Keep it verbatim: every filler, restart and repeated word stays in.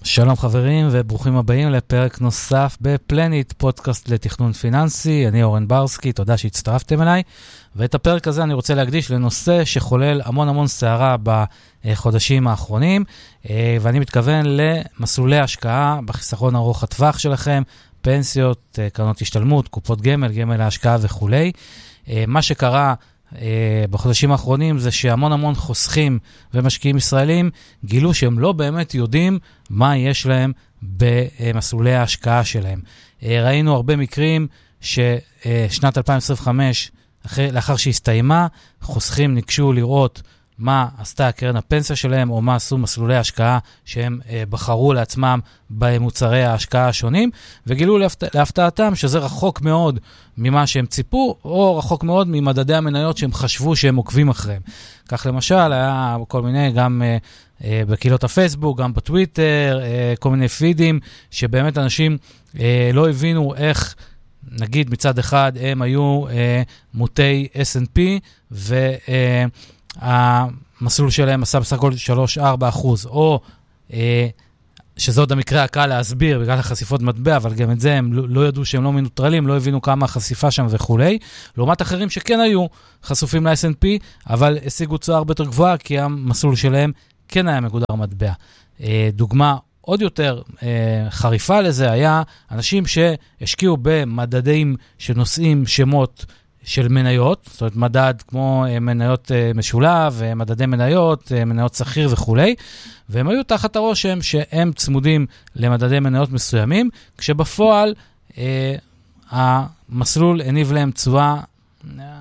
שלום חברים וברוכים הבאים לפרק נוסף בפלניט, פודקאסט לתכנון פיננסי. אני אורן ברסקי, תודה שהצטרפתם אליי. ואת הפרק הזה אני רוצה להקדיש לנושא שחולל המון המון סערה בחודשים האחרונים, ואני מתכוון למסלולי השקעה בחיסכון ארוך הטווח שלכם, פנסיות, קרנות השתלמות, קופות גמל, גמל להשקעה וכו'. מה שקרה בחודשים האחרונים זה שהמון המון חוסכים ומשקיעים ישראלים גילו שהם לא באמת יודעים מה יש להם במסלולי ההשקעה שלהם. ראינו הרבה מקרים ששנת אלפיים עשרים וחמש, לאחר שהסתיימה, חוסכים ניגשו לראות מה עשתה קרן הפנסיה שלהם, או מה עשו מסלולי ההשקעה שהם בחרו לעצמם במוצרי ההשקעה השונים, וגילו להפתעתם שזה רחוק מאוד ממה שהם ציפו, או רחוק מאוד ממדדי המניות שהם חשבו שהם עוקבים אחריהם. כך למשל, היה כל מיני, גם בקהילות הפייסבוק, גם בטוויטר, כל מיני פידים, שבאמת אנשים לא הבינו איך, נגיד מצד אחד, הם היו מוטי אס אנד פי, ו... המסלול שלהם עשה בסך הכל שלוש עד ארבע אחוז, או אה, שזה עוד המקרה הקל להסביר בגלל החשיפות מטבע, אבל גם את זה הם לא, לא ידעו שהם לא מנוטרלים, לא הבינו כמה החשיפה שם וכו'. לעומת אחרים שכן היו חשופים ל-אס אנד פי, אבל השיגו תשואה הרבה יותר גבוהה, כי המסלול שלהם כן היה מגודר מטבע. אה, דוגמה עוד יותר אה, חריפה לזה היה אנשים שהשקיעו במדדים שנושאים שמות של מניות, זאת אומרת מדד כמו מניות משולב, מדדי מניות, מניות שכיר וכו'. והם היו תחת הרושם שהם צמודים למדדי מניות מסוימים, כשבפועל אה, המסלול הניב להם תשואה